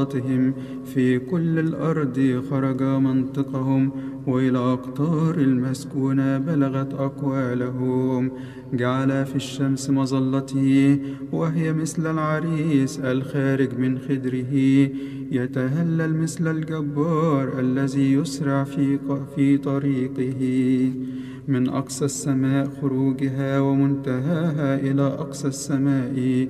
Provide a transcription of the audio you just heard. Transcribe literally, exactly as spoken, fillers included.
في كل الأرض خرج منطقهم، وإلى أقطار المسكونة بلغت أقوالهم. جعل في الشمس مظلته، وهي مثل العريس الخارج من خدره، يتهلل مثل الجبار الذي يسرع في في طريقه. من أقصى السماء خروجها، ومنتهاها إلى أقصى السماء.